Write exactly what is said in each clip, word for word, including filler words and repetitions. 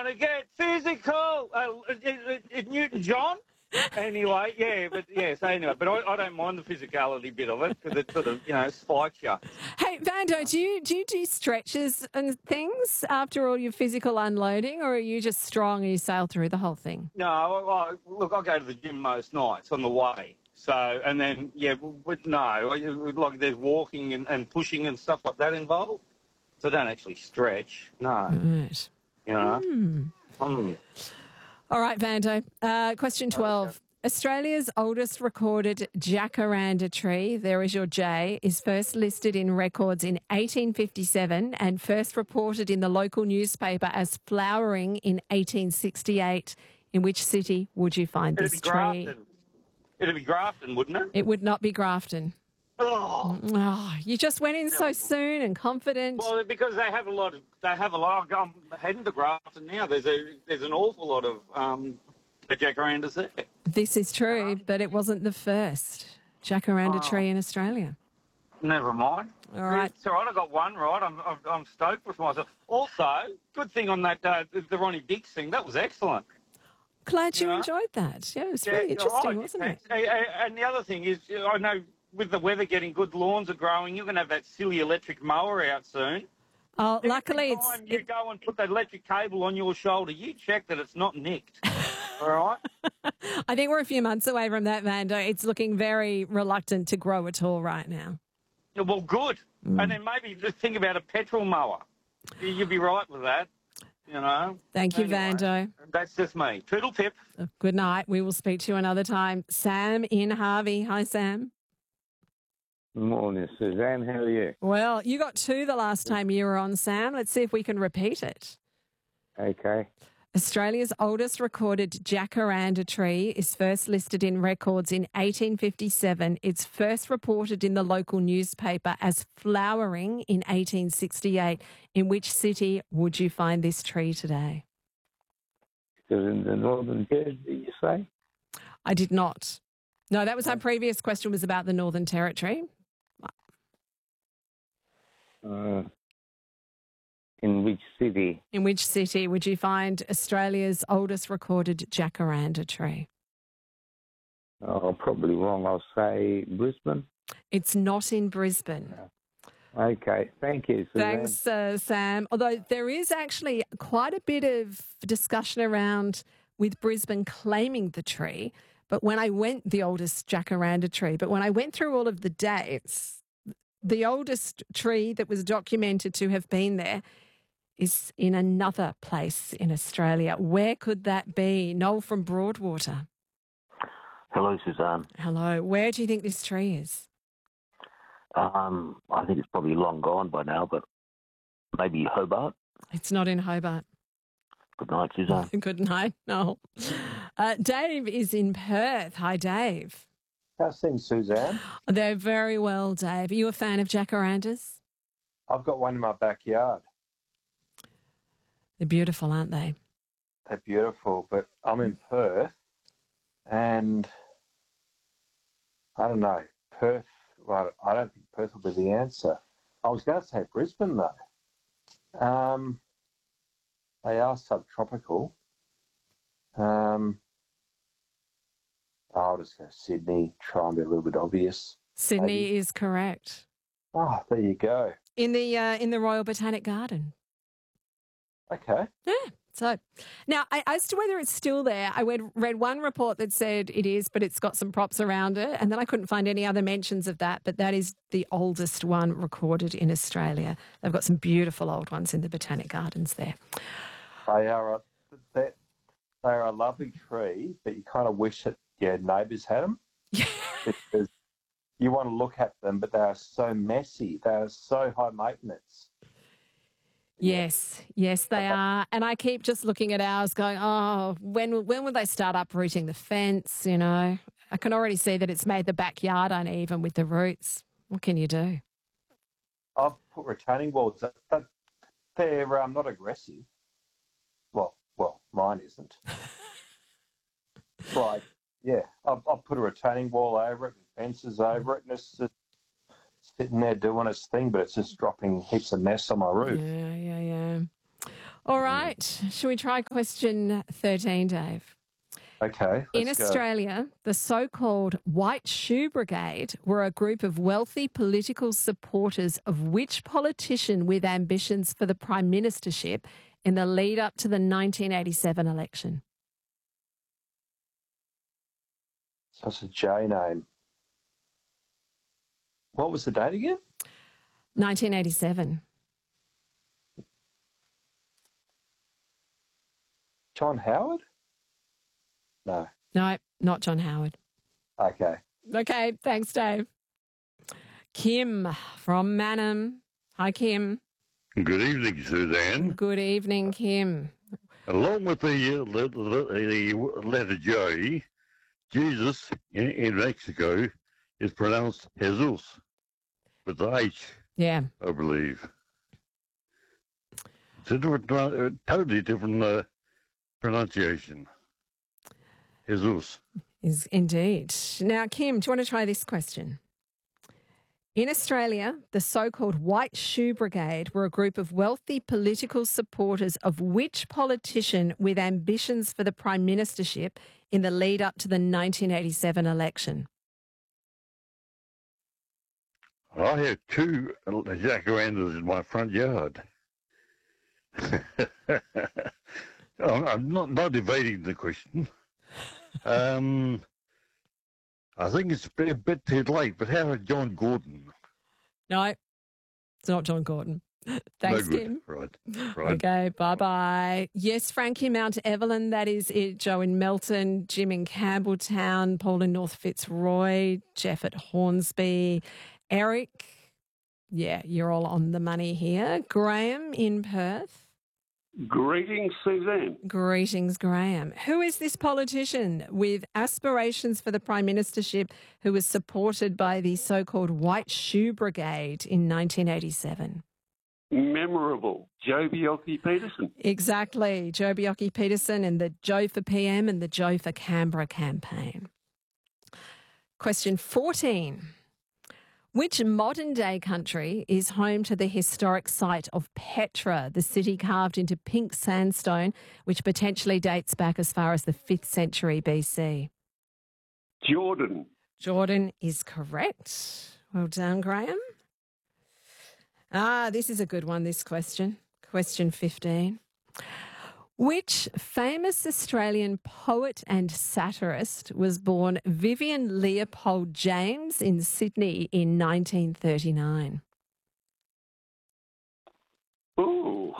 want to get physical. Uh, it, it, it, Newton-John? Anyway, yeah, but yeah, so anyway, but I, I don't mind the physicality bit of it because it sort of, you know, spikes you. Hey, Vando, do you, do you do stretches and things after all your physical unloading, or are you just strong and you sail through the whole thing? No, I, I, look, I go to the gym most nights on the way. So, and then, yeah, but no, like there's walking and, and pushing and stuff like that involved. So I don't actually stretch, no. Right. You know? Mm. Mm. All right, Vando. Uh, question twelve. Australia's oldest recorded jacaranda tree, there is your J, is first listed in records in eighteen fifty-seven and first reported in the local newspaper as flowering in eighteen sixty-eight. In which city would you find It'd this be tree? Grafton. It'd be Grafton, wouldn't it? It would not be Grafton. Oh. Oh, you just went in so soon and confident. Well, because they have a lot of, they have a lot of, I'm heading to Grafton now. There's a, there's an awful lot of um, jacarandas there. This is true, but it wasn't the first jacaranda Oh. tree in Australia. Never mind. All right. It's all right, I got one right. I'm, I'm, I'm stoked with myself. Also, good thing on that, uh, the Ronnie Dix thing, that was excellent. Glad you Yeah. enjoyed that. Yeah, it was Yeah, really you're interesting, right. wasn't it? And, and the other thing is, I know with the weather getting good, lawns are growing. You're going to have that silly electric mower out soon. Oh, luckily Every it's time you it, go and put that electric cable on your shoulder, you check that it's not nicked. All right? I think we're a few months away from that, Vando. It's looking very reluctant to grow at all right now. Yeah, well, good. Mm. And then maybe just think about a petrol mower. You- You'll be right with that, you know. Thank you, Anyway, Vando. That's just me. Toodle pip. Good night. We will speak to you another time. Sam in Harvey. Hi, Sam. Morning, Suzanne. How are you? Well, you got two the last time you were on, Sam. Let's see if we can repeat it. Okay. Australia's oldest recorded jacaranda tree is first listed in records in eighteen fifty-seven. It's first reported in the local newspaper as flowering in eighteen sixty-eight. In which city would you find this tree today? Because in the Northern Territory, you say? I did not. No, that was our previous question was about the Northern Territory. Uh, in which city? In which city would you find Australia's oldest recorded jacaranda tree? Oh, probably wrong. I'll say Brisbane. It's not in Brisbane. Okay. Thank you, Suzanne. Thanks, uh, Sam. Although there is actually quite a bit of discussion around with Brisbane claiming the tree. But when I went, the oldest jacaranda tree, but when I went through all of the dates, the oldest tree that was documented to have been there is in another place in Australia. Where could that be? Noel from Broadwater. Hello, Suzanne. Hello. Where do you think this tree is? Um, I think it's probably long gone by now, but maybe Hobart. It's not in Hobart. Good night, Suzanne. Good night, Noel. Uh, Dave is in Perth. Hi, Dave. How's things, Suzanne? They're very well, Dave. Are you a fan of jacarandas? I've got one in my backyard. They're beautiful, aren't they? They're beautiful, but I'm in Perth, and I don't know, Perth, well, I don't think Perth will be the answer. I was going to say Brisbane, though. Um, they are subtropical. Um, I'll just go Sydney, try and be a little bit obvious. Sydney Maybe. is correct. Oh, there you go. In the uh, in the Royal Botanic Garden. Okay. Yeah. So now, I, as to whether it's still there, I read, read one report that said it is, but it's got some props around it, and then I couldn't find any other mentions of that. But that is the oldest one recorded in Australia. They've got some beautiful old ones in the Botanic Gardens there. They are a, they, they are a lovely tree, but you kind of wish that your neighbours had them. Because you want to look at them, but they are so messy. They are so high maintenance. Yes, yes, they are. And I keep just looking at ours going, oh, when when will they start uprooting the fence, you know? I can already see that it's made the backyard uneven with the roots. What can you do? I've put retaining walls up, but they're um, not aggressive. Well, well, mine isn't. Like, yeah, I've, I've put a retaining wall over it, fences over it, and it's just sitting there doing its thing, but it's just dropping heaps of mess on my roof. Yeah, yeah, yeah. All right. Shall we try question thirteen, Dave? Okay. In let's go. Australia, the so-called White Shoe Brigade were a group of wealthy political supporters of which politician with ambitions for the prime ministership in the lead up to the nineteen eighty-seven election? So it's a J name. What was the date again? nineteen eighty-seven. John Howard? No. No, not John Howard. Okay. Okay, thanks, Dave. Kim from Manham. Hi, Kim. Good evening, Suzanne. Good evening, Kim. Along with the, uh, the, the letter J, Jesus in, in Mexico is pronounced Jesus with the H, Yeah. I believe. It's a different, uh, totally different uh, pronunciation. Jesus. Is indeed. Now, Kim, do you want to try this question? In Australia, the so-called White Shoe Brigade were a group of wealthy political supporters of which politician with ambitions for the prime ministership in the lead up to the nineteen eighty-seven election? I have two jacarandas in my front yard. I'm I'm not, not evading the question. Um, I think it's a bit, a bit too late, but how about John Gordon? No, it's not John Gordon. Thanks, No good. Kim. Right, right. Okay, bye-bye. Yes, Frankie Mount Evelyn, that is it. Joe in Melton, Jim in Campbelltown, Paul in North Fitzroy, Jeff at Hornsby, Eric. Yeah, you're all on the money here. Graham in Perth. Greetings, Suzanne. Greetings, Graham. Who is this politician with aspirations for the prime ministership who was supported by the so-called White Shoe Brigade in nineteen eighty-seven? Memorable. Joe Bjelke-Petersen. Exactly. Joe Bjelke-Petersen and the Joe for P M and the Joe for Canberra campaign. Question fourteen. Which modern-day country is home to the historic site of Petra, the city carved into pink sandstone, which potentially dates back as far as the fifth century B C? Jordan. Jordan is correct. Well done, Graham. Ah, this is a good one, this question. Question fifteen. Which famous Australian poet and satirist was born Vivian Leopold James in Sydney in nineteen thirty-nine? Ooh.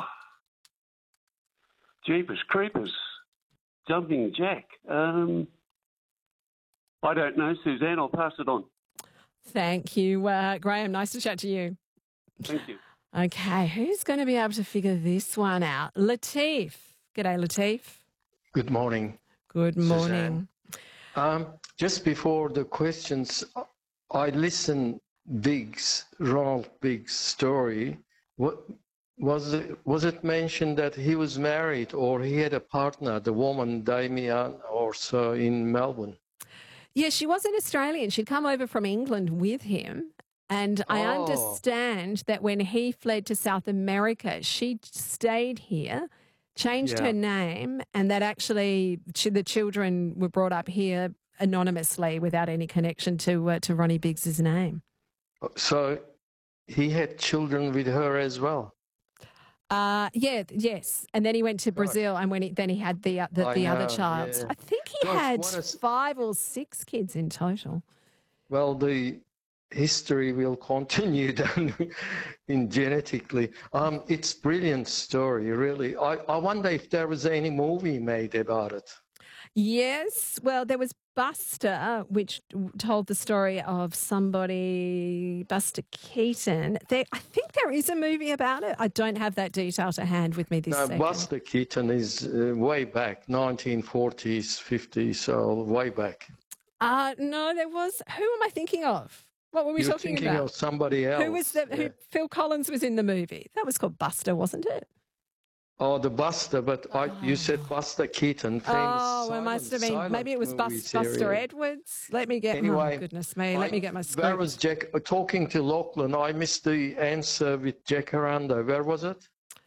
Jeepers creepers. Jumping Jack. Um, I don't know, Suzanne. I'll pass it on. Thank you, uh, Graham. Nice to chat to you. Thank you. Okay, who's going to be able to figure this one out? Latif. G'day, Latif. Good morning. Good morning. Um, just before the questions, I listened Biggs, Ronald Biggs' story. What was it? Was it mentioned that he was married or he had a partner, the woman Damien or so in Melbourne? Yeah, she was an Australian. She'd come over from England with him. And I Oh. understand that when he fled to South America, she stayed here, changed Yeah. her name, and that actually she, the children were brought up here anonymously without any connection to uh, to Ronnie Biggs's name. So he had children with her as well. Uh, yeah, yes. And then he went to Brazil, and when he, then he had the uh, the, I the other know, child. yeah. I think he Gosh, had what a- five or six kids in total. Well, the history will continue then in genetically. Um, it's brilliant story, really. I, I wonder if there was any movie made about it. Yes. Well, there was Buster, which told the story of somebody, Buster Keaton. There, I think there is a movie about it. I don't have that detail to hand with me this No, second. Buster Keaton is uh, way back, nineteen forties, fifties, so way back. Uh, no, there was. Who am I thinking of? What were we You're talking thinking about? of somebody else. Who was the? yeah. Who, Phil Collins was in the movie. That was called Buster, wasn't it? Oh, the Buster, but I, you said Buster Keaton, famous Oh, it silent- must have been. silent Maybe it was movie Bus, Buster serial. Edwards. Let me get. Anyway, oh, goodness me. Let I- me get my script. Where was Jack? uh, Talking to Lachlan, I missed the answer with Jacaranda. Where was it?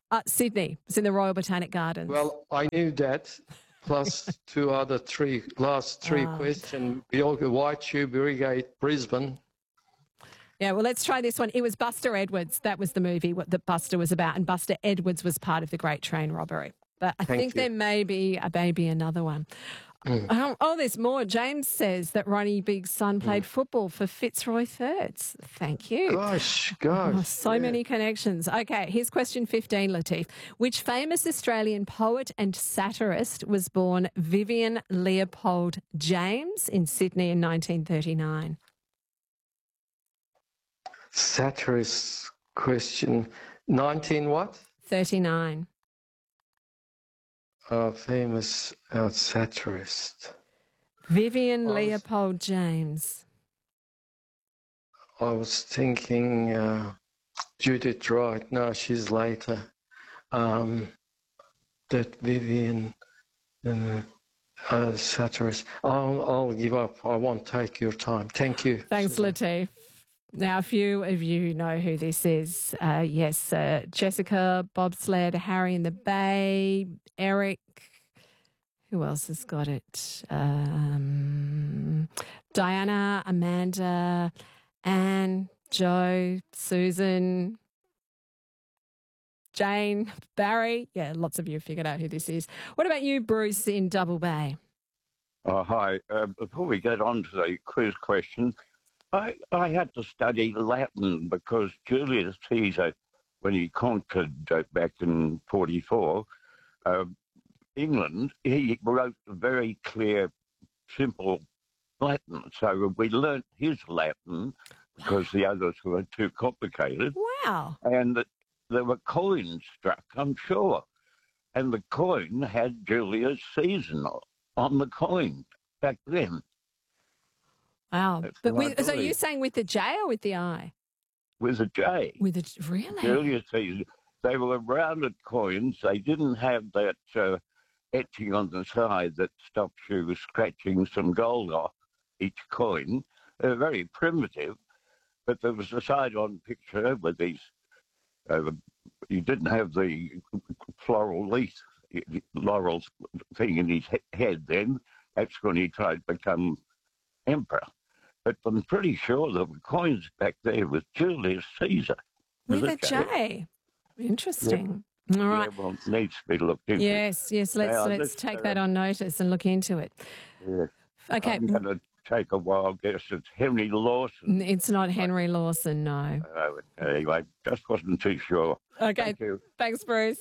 Uh, Sydney. It's in the Royal Botanic Gardens. Well, I knew that, plus two other three, last three Ah. questions. Biolga, White Tube, Irrigate, Brisbane. Yeah, well, let's try this one. It was Buster Edwards. That was the movie what that Buster was about, and Buster Edwards was part of the Great Train Robbery. But I Thank think you. there may be a maybe another one. Mm. Oh, oh, there's more. James says that Ronnie Big's son played football for Fitzroy Thirds. Thank you. Gosh, gosh. Oh, so yeah. many connections. Okay, here's question fifteen, Latif. Which famous Australian poet and satirist was born Vivian Leopold James in Sydney in nineteen thirty-nine? Satirist question. nineteen what? thirty-nine. Uh, famous uh, satirist. Vivian I was- Leopold James. I was thinking uh, Judith Wright. No, she's later. Um, that Vivian, uh, uh, satirist. I'll, I'll give up. I won't take your time. Thank you. Thanks, Suzanne. Latif. Now, a few of you know who this is. Uh, yes, uh, Jessica, Bobsled, Harry in the Bay, Eric. Who else has got it? Um, Diana, Amanda, Anne, Joe, Susan, Jane, Barry. Yeah, lots of you have figured out who this is. What about you, Bruce, in Double Bay? Oh, hi. Uh, before we get on to the quiz question, I, I had to study Latin because Julius Caesar, when he conquered uh, back in forty-four, uh, England, he wrote a very clear, simple Latin. So we learnt his Latin because the others were too complicated. Wow. And that there were coins struck, I'm sure. And the coin had Julius Caesar on the coin back then. Wow. That's But what I with, so believe. you're saying with the J or with the I? With a J. With a really? Julius Caesar. They were rounded coins. They didn't have that uh, etching on the side that stops you scratching some gold off each coin. They're very primitive. But there was a side-on picture with these. Uh, you didn't have the floral leaf, laurel thing in his he- head then. That's when he tried to become emperor. But I'm pretty sure there were coins back there with Julius Caesar. With With a J. Interesting. All right. Yeah, well, it needs to be looked into. Yes, yes. Let's Now, let's this, take uh, that on notice and look into it. Yeah. Okay. I'm going to take a wild guess. It's Henry Lawson. It's not Henry Lawson, no. Uh, anyway, just wasn't too sure. Okay. Thank you. Thanks, Bruce.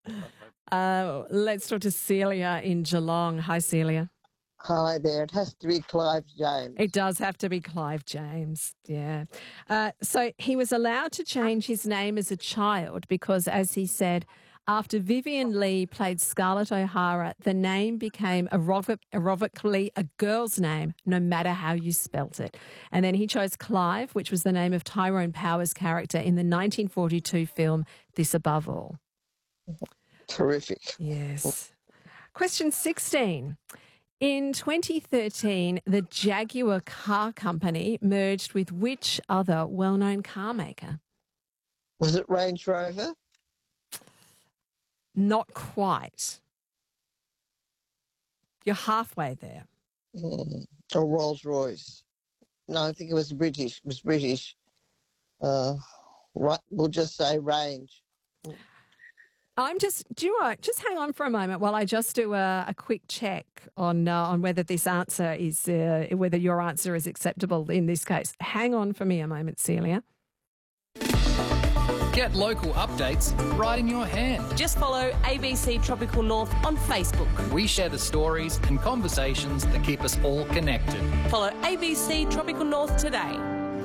Uh, let's talk to Celia in Geelong. Hi, Celia. Hi there. It has to be Clive James. It does have to be Clive James. Yeah. Uh, so he was allowed to change his name as a child because, as he said, after Vivian Lee played Scarlett O'Hara, the name became erotic, erotically a girl's name, no matter how you spelt it. And then he chose Clive, which was the name of Tyrone Power's character in the nineteen forty-two film This Above All. Terrific. Yes. Question sixteen. In twenty thirteen, the Jaguar Car Company merged with which other well-known car maker? Was it Range Rover? Not quite. You're halfway there. Mm. Or Rolls Royce? No, I think it was British. It was British. Uh, right, we'll just say Range. I'm just, do you know what? Just hang on for a moment while I just do a, a quick check on uh, on whether this answer is, uh, whether your answer is acceptable in this case. Hang on for me a moment, Celia. Get local updates right in your hand. Just follow A B C Tropical North on Facebook. We share the stories and conversations that keep us all connected. Follow A B C Tropical North today.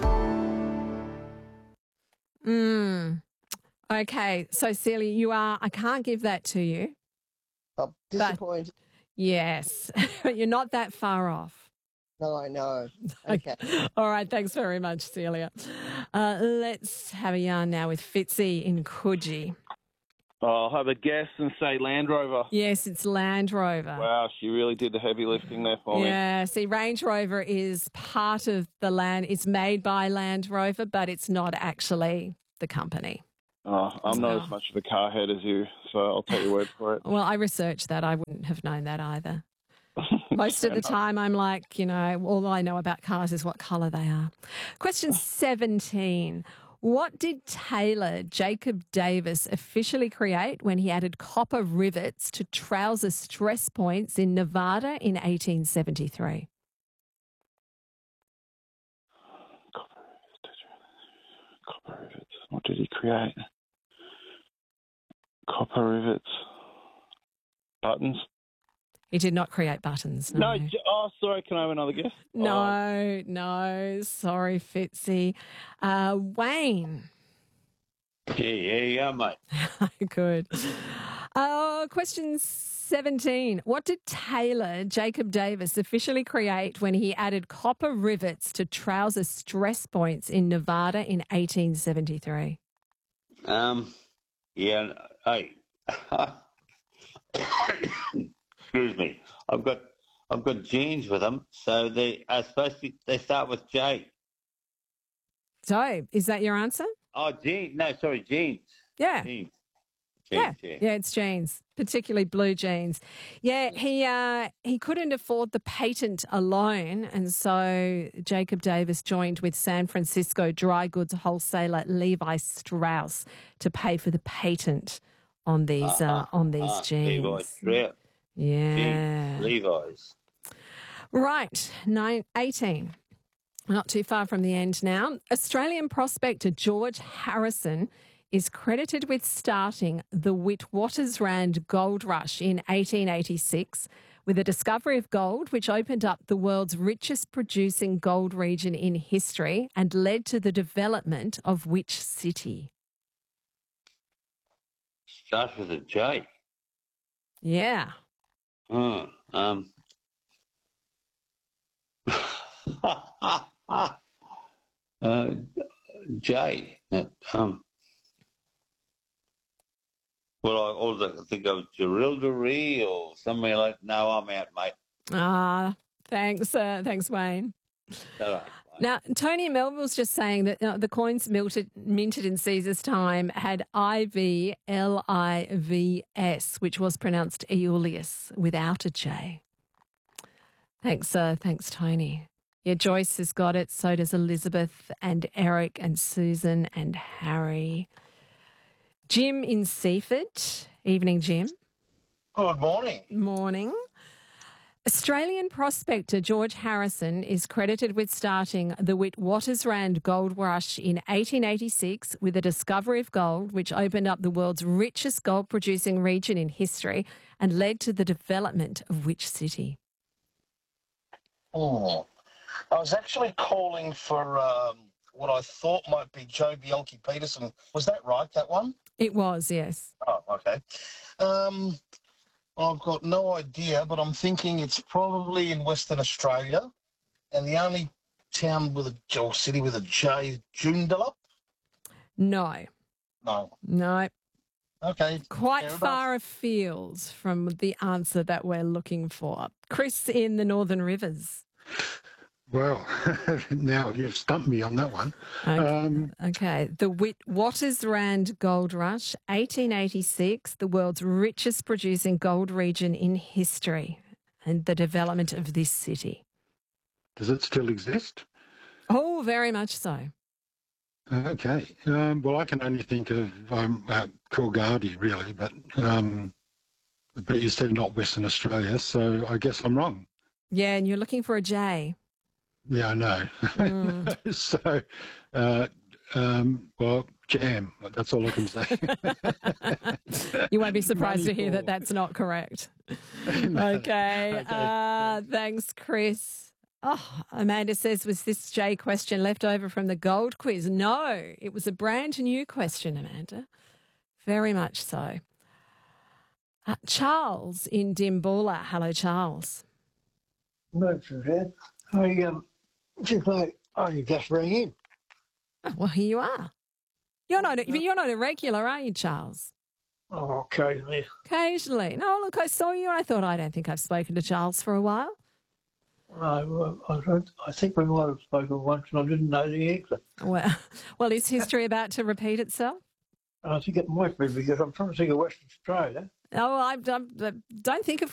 Mm. Okay, so Celia, you are, I can't give that to you. I'm disappointed. Yes, but you're not that far off. No, I know. Okay. All right, thanks very much, Celia. Uh, let's have a yarn now with Fitzy in Coogee. I'll have a guess and say Land Rover. Yes, it's Land Rover. Wow, she really did the heavy lifting there for me. Yeah, see, Range Rover is part of the land. It's made by Land Rover, but it's not actually the company. Oh, I'm not Oh. as much of a car head as you, so I'll take your word for it. Well, I researched that. I wouldn't have known that either. Most of the time, I'm like, you know, all I know about cars is what colour they are. Question seventeen. What did tailor Jacob Davis officially create when he added copper rivets to trouser stress points in Nevada in eighteen seventy-three? Copper rivets. What did he create? Copper rivets. Buttons? He did not create buttons. No, No. j- oh, sorry. Can I have another guess? no, no. Sorry, Fitzy. Uh, Wayne. Yeah, yeah, yeah, mate. Good. Uh, question seventeen. What did tailor Jacob Davis officially create when he added copper rivets to trouser stress points in Nevada in eighteen seventy-three? Um, yeah, hey, excuse me. I've got I've got jeans with them, so they are supposed to. They start with J. So, is that your answer? Oh, jeans. No, sorry, jeans. Yeah. Jeans. Yeah, Jeans, yeah. yeah, it's jeans, particularly blue jeans. Yeah, he uh, he couldn't afford the patent alone, and so Jacob Davis joined with San Francisco dry goods wholesaler Levi Strauss to pay for the patent on these uh, Uh-huh. on these Ah, jeans. Levi's Strauss. Yeah. Jeans. Levi's. Right, nine, eighteen. Not too far from the end now. Australian prospector George Harrison is credited with starting the Witwatersrand Gold Rush in eighteen eighty-six with the discovery of gold, which opened up the world's richest producing gold region in history and led to the development of which city? Starts with a J. Yeah. Oh, um. uh, J. Uh, Um. Well, I also think of Jerilderie or somewhere like. No, I'm out, mate. Ah, thanks, uh, thanks, Wayne. All right. Now, Tony Melville's just saying that uh, the coins minted, minted in Caesar's time had I V L I V S, which was pronounced Aeolus without a J. Thanks, uh, thanks, Tony. Yeah, Joyce has got it. So does Elizabeth and Eric and Susan and Harry. Jim in Seaford. Evening, Jim. Good morning. Morning. Australian prospector George Harrison is credited with starting the Witwatersrand Gold Rush in eighteen eighty-six with the discovery of gold, which opened up the world's richest gold-producing region in history and led to the development of which city? Oh, I was actually calling for um, what I thought might be Joe Bianchi Peterson. Was that right, that one? It was, yes. Oh, okay. Um, I've got no idea, but I'm thinking it's probably in Western Australia. And the only town with a, or city with a J is Joondalup? No. No. No. Okay. Quite fair enough. far afield from the answer that we're looking for. Chris in the Northern Rivers. Well, now you've stumped me on that one. Okay. Um, okay. The Witwatersrand Gold Rush, eighteen eighty-six, the world's richest producing gold region in history, and the development of this city. does it still exist? Oh, very much so. Okay. Um, well, I can only think of um, uh, Coolgardie, really, but um, but you said not Western Australia, so I guess I'm wrong. Yeah, and you're looking for a J. Yeah, I know. Mm. so, uh, um, well, jam. That's all I can say. You won't be surprised to hear Moneyball. that that's not correct. No. Okay. Uh, thanks, Chris. Oh, Amanda says, was this J question left over from the gold quiz? No, it was a brand new question, Amanda. Very much so. Uh, Charles in Dimboola. Hello, Charles. No, Suzanne. I um, just like I just rang in. Oh, well, here you are. You're not, a, you're not a regular, are you, Charles? Oh, occasionally. Occasionally. No, look, I saw you and I thought, I don't think I've spoken to Charles for a while. No, I, I, I think we might have spoken once and I didn't know the answer. Well, well, is history about to repeat itself? I think it might be because I'm trying to think of Western Australia. Oh, I, I don't think of